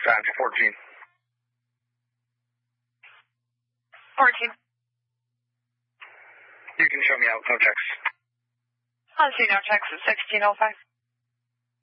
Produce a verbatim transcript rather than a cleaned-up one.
Time to fourteen. fourteen. You can show me out, no checks. I'll see no checks at sixteen oh five.